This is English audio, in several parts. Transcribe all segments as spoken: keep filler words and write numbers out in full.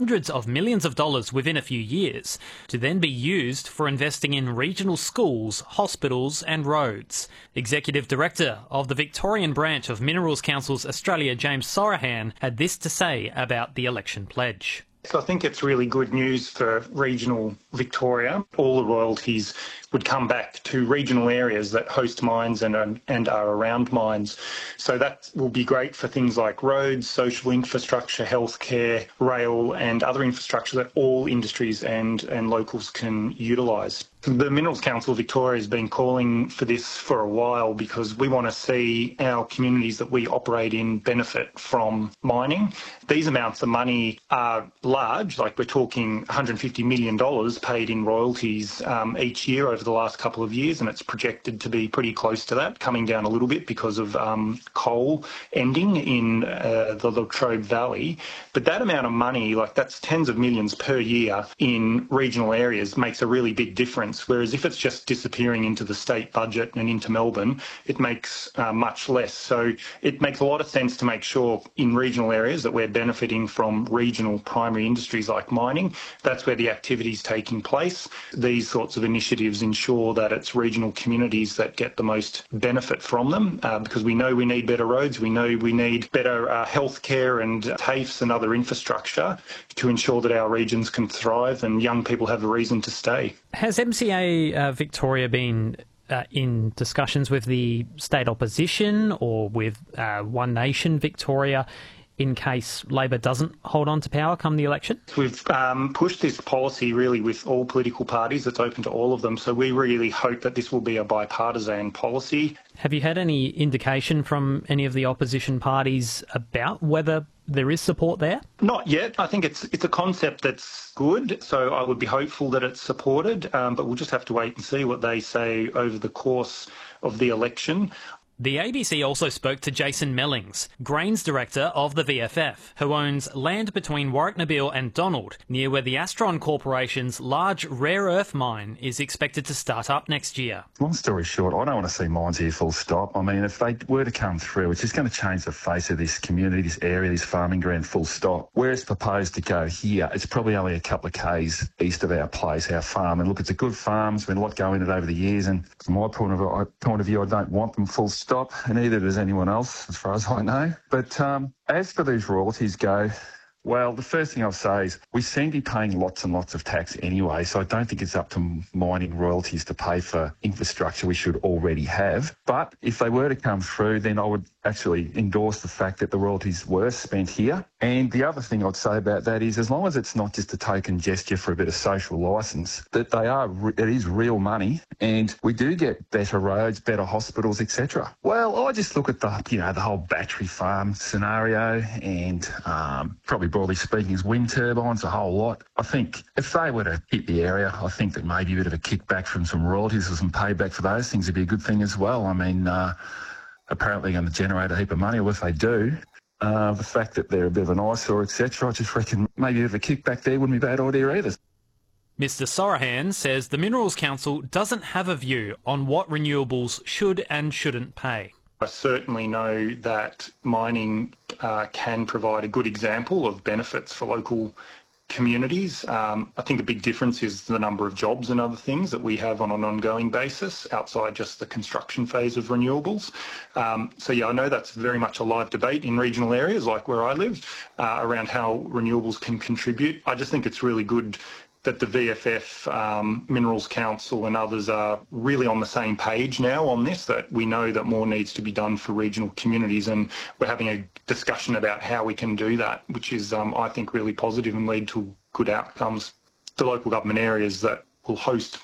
hundreds of millions of dollars within a few years to then be used for investing in regional schools, hospitals and roads. Executive Director of the Victorian branch of Minerals Councils Australia, James Sorahan, had this to say about the election pledge. So I think it's really good news for regional Victoria. All the royalties would come back to regional areas that host mines and are, and are around mines. So that will be great for things like roads, social infrastructure, healthcare, rail and other infrastructure that all industries and, and locals can utilise. The Minerals Council of Victoria has been calling for this for a while because we want to see our communities that we operate in benefit from mining. These amounts of money are large, like we're talking one hundred fifty million dollars paid in royalties um, each year over the last couple of years, and it's projected to be pretty close to that, coming down a little bit because of um, coal ending in uh, the Latrobe Valley. But that amount of money, like that's tens of millions per year in regional areas, makes a really big difference. Whereas if it's just disappearing into the state budget and into Melbourne, it makes uh, much less. So it makes a lot of sense to make sure in regional areas that we're benefiting from regional primary industries like mining. That's where the activity is taking place. These sorts of initiatives ensure that it's regional communities that get the most benefit from them uh, because we know we need better roads, we know we need better uh, healthcare and TAFEs and other infrastructure to ensure that our regions can thrive and young people have a reason to stay. Has M C A uh, Victoria been uh, in discussions with the state opposition or with uh, One Nation Victoria in case Labor doesn't hold on to power come the election? We've um, pushed this policy really with all political parties. It's open to all of them. So we really hope that this will be a bipartisan policy. Have you had any indication from any of the opposition parties about whether there is support there? Not yet. I think it's it's a concept that's good, so I would be hopeful that it's supported, um, but we'll just have to wait and see what they say over the course of the election. The A B C also spoke to Jason Mellings, Grains Director of the V F F, who owns land between Warwick-Nabil and Donald, near where the Astron Corporation's large rare earth mine is expected to start up next year. Long story short, I don't want to see mines here full stop. I mean, if they were to come through, it's just going to change the face of this community, this area, this farming ground full stop. Where it's proposed to go here, it's probably only a couple of k's east of our place, our farm. And look, it's a good farm. There's been a lot going in it over the years. And from my point of, point of view, I don't want them full stop. Stop, and neither does anyone else, as far as I know. But um, as for these royalties go, well, the first thing I'll say is we seem to be paying lots and lots of tax anyway, so I don't think it's up to mining royalties to pay for infrastructure we should already have. But if they were to come through, then I would actually endorse the fact that the royalties were spent here. And the other thing I'd say about that is as long as it's not just a token gesture for a bit of social licence, that they are, it is real money and we do get better roads, better hospitals, et cetera. Well, I just look at the, you know, the whole battery farm scenario and um, probably broadly speaking is wind turbines, a whole lot. I think if they were to hit the area, I think that maybe a bit of a kickback from some royalties or some payback for those things would be a good thing as well. I mean, uh, apparently going to generate a heap of money, or if they do, uh, the fact that they're a bit of an eyesore, et cetera, I just reckon maybe a bit of a kickback there wouldn't be a bad idea either. Mister Sorahan says the Minerals Council doesn't have a view on what renewables should and shouldn't pay. I certainly know that mining uh, can provide a good example of benefits for local communities. Um, I think the big difference is the number of jobs and other things that we have on an ongoing basis outside just the construction phase of renewables. Um, so yeah, I know that's very much a live debate in regional areas like where I live uh, around how renewables can contribute. I just think it's really good that the V F F, um, Minerals Council and others are really on the same page now on this, that we know that more needs to be done for regional communities, and we're having a discussion about how we can do that, which is, um, I think, really positive and lead to good outcomes. The local government areas that will host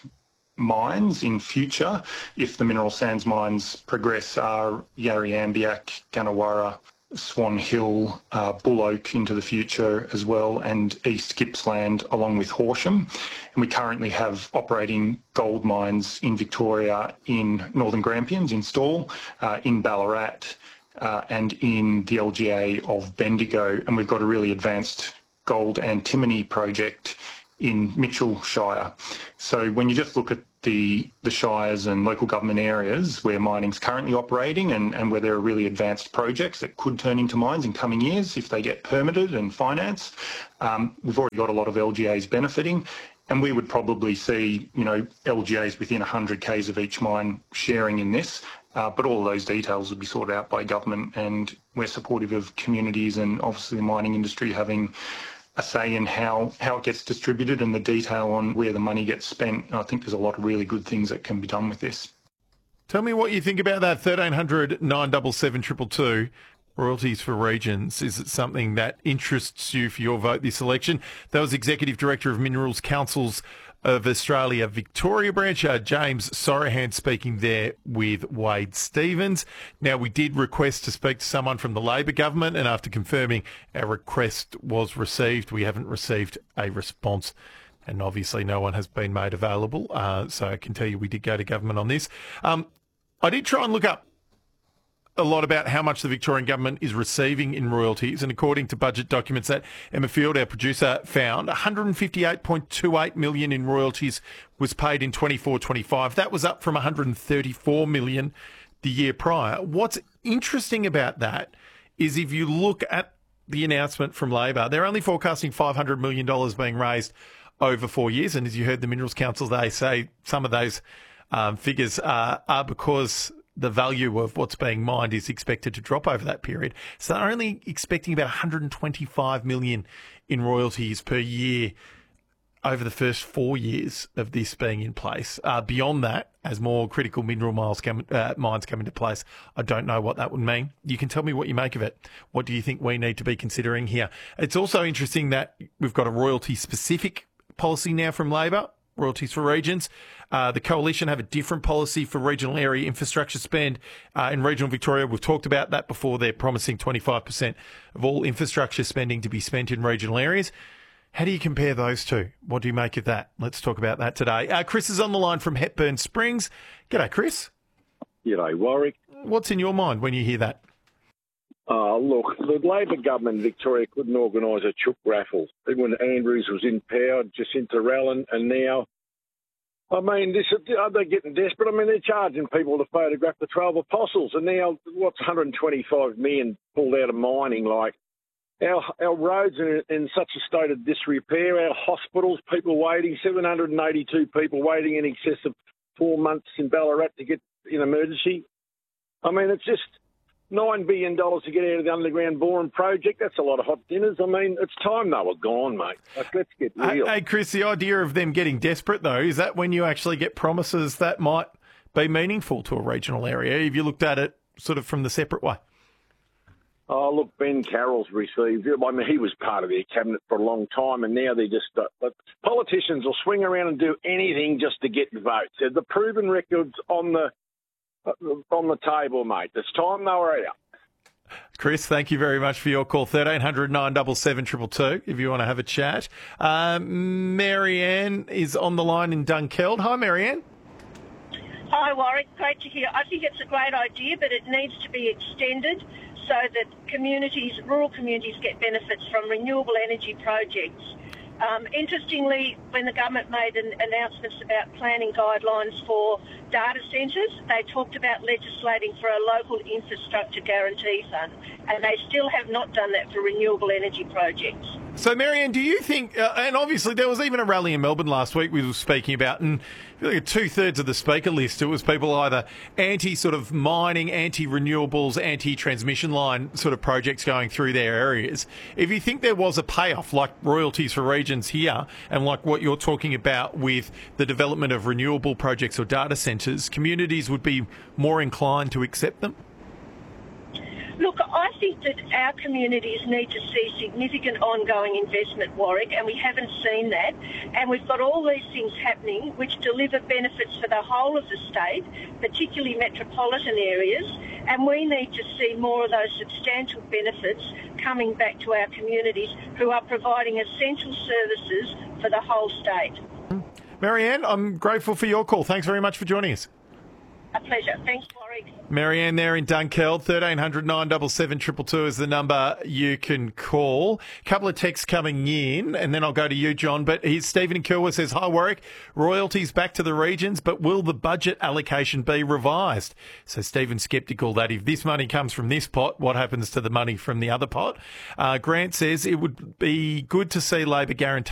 mines in future, if the mineral sands mines progress, are Yarra Yambiak, Gannawarra, Swan Hill, uh, Bull Oak into the future as well, and East Gippsland along with Horsham. And we currently have operating gold mines in Victoria in Northern Grampians, in Stawell, uh, in Ballarat, uh, and in the L G A of Bendigo. And we've got a really advanced gold antimony project in Mitchell Shire. So when you just look at the, the shires and local government areas where mining's currently operating and, and where there are really advanced projects that could turn into mines in coming years if they get permitted and financed, um, we've already got a lot of L G As benefiting. And we would probably see, you know, L G As within one hundred kays of each mine sharing in this. Uh, but all of those details would be sorted out by government, and we're supportive of communities and obviously the mining industry having a say in how, how it gets distributed and the detail on where the money gets spent. And I think there's a lot of really good things that can be done with this. Tell me what you think about that. thirteen hundred nine seven seven two two two. Royalties for regions. Is it something that interests you for your vote this election? That was Executive Director of Minerals Councils of Australia, Victoria branch, uh, James Sorohan, speaking there with Wade Stevens. Now, we did request to speak to someone from the Labor government, and after confirming our request was received, we haven't received a response. And obviously no one has been made available, uh, so I can tell you we did go to government on this. Um, I did try and look up a lot about how much the Victorian government is receiving in royalties, and according to budget documents that Emma Field, our producer, found, one hundred fifty-eight point two eight million dollars in royalties was paid in twenty-four twenty-five. That was up from one hundred thirty-four million dollars the year prior. What's interesting about that is if you look at the announcement from Labor, they're only forecasting five hundred million dollars being raised over four years, and as you heard the Minerals Council, they say some of those um, figures uh, are because the value of what's being mined is expected to drop over that period. So they're only expecting about one hundred twenty-five million dollars in royalties per year over the first four years of this being in place. Uh, beyond that, as more critical mineral mines come, uh, mines come into place, I don't know what that would mean. You can tell me what you make of it. What do you think we need to be considering here? It's also interesting that we've got a royalty-specific policy now from Labor, royalties for regions. Uh, the Coalition have a different policy for regional area infrastructure spend. Uh, in regional Victoria, we've talked about that before. They're promising twenty-five percent of all infrastructure spending to be spent in regional areas. How do you compare those two? What do you make of that? Let's talk about that today. Uh, Chris is on the line from Hepburn Springs. G'day, Chris. G'day, Warwick. What's in your mind when you hear that? Uh, look, the Labor government in Victoria couldn't organise a chook raffle. Even when Andrews was in power, Jacinta Rallan, and now, I mean, this, are they getting desperate? I mean, they're charging people to photograph the twelve apostles, and now, what's one hundred twenty-five million pulled out of mining? Like, our, our roads are in, in such a state of disrepair, our hospitals, people waiting, seven hundred eighty-two people waiting in excess of four months in Ballarat to get in emergency. I mean, it's just nine billion dollars to get out of the underground boring project. That's a lot of hot dinners. I mean, it's time they were gone, mate. Like, let's get real. Hey, Chris, the idea of them getting desperate, though, is that when you actually get promises that might be meaningful to a regional area, if you looked at it sort of from the separate way? Oh, look, Ben Carroll's received, I mean, he was part of their cabinet for a long time, and now they just, uh, but politicians will swing around and do anything just to get votes. They're the proven records on the on the table, mate. It's time they were out. Chris, thank you very much for your call. thirteen hundred nine seven seven two two two if you want to have a chat. Um, Marianne is on the line in Dunkeld. Hi, Marianne. Hi, Warwick. Great to hear. I think it's a great idea, but it needs to be extended so that communities, rural communities, get benefits from renewable energy projects. Um, interestingly, when the government made an announcements about planning guidelines for data centres, they talked about legislating for a local infrastructure guarantee fund, and they still have not done that for renewable energy projects. So, Marianne, do you think, uh, and obviously there was even a rally in Melbourne last week we were speaking about, and really two-thirds of the speaker list, it was people either anti-sort of mining, anti-renewables, anti-transmission line sort of projects going through their areas. If you think there was a payoff, like royalties for regions here, and like what you're talking about with the development of renewable projects or data centres, communities would be more inclined to accept them? Look, I think that our communities need to see significant ongoing investment, Warwick, and we haven't seen that. And we've got all these things happening which deliver benefits for the whole of the state, particularly metropolitan areas, and we need to see more of those substantial benefits coming back to our communities who are providing essential services for the whole state. Marianne, I'm grateful for your call. Thanks very much for joining us. A pleasure. Thanks, Warwick. Warwick. Marianne there in Dunkeld, thirteen hundred nine seven seven two two two is the number you can call. Couple of texts coming in, and then I'll go to you, John. But here's Stephen in Kilwa says, hi, Warwick. Royalties back to the regions, but will the budget allocation be revised? So Stephen's sceptical that if this money comes from this pot, what happens to the money from the other pot? Uh, Grant says it would be good to see Labor guarantee